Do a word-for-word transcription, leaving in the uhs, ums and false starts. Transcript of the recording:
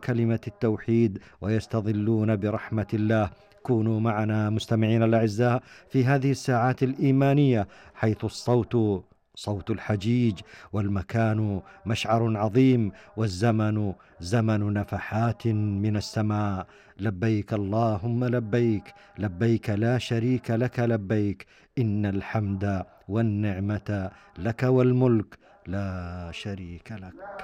كلمة التوحيد ويستظلون برحمة الله. كونوا معنا مستمعين الأعزاء في هذه الساعات الإيمانية، حيث الصوت صوت الحجيج، والمكان مشعر عظيم، والزمن زمن نفحات من السماء. لبيك اللهم لبيك، لبيك لا شريك لك لبيك، إن الحمد والنعمة لك والملك لا شريك لك.